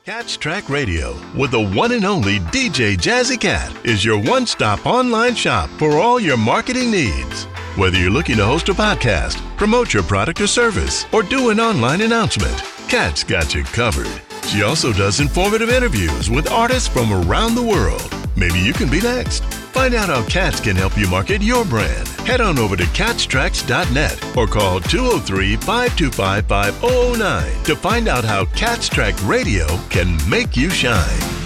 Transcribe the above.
Catch Track Radio with the one and only DJ Jazzy Cat is your one-stop online shop for all your marketing needs. Whether you're looking to host a podcast, promote your product or service, or do an online announcement, Cat's got you covered. She also does informative interviews with artists from around the world. Maybe you can be next. Find out how Cats can help you market your brand. Head on over to catstracks.net or call 203-525-5009 to find out how Cat's Track Radio can make you shine.